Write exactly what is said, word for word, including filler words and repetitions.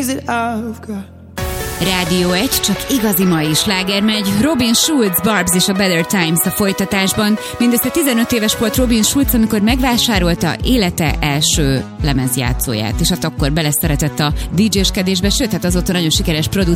Rádió egy, csak igazi mai sláger megy. Robin Schulz, Barbs és a Better Times a folytatásban. Mindössze tizenöt éves volt Robin Schulz, amikor megvásárolta élete első lemezjátszóját, és hát akkor beleszeretett a dé dzséskedésbe, sőt, hát azóta nagyon sikeres producer.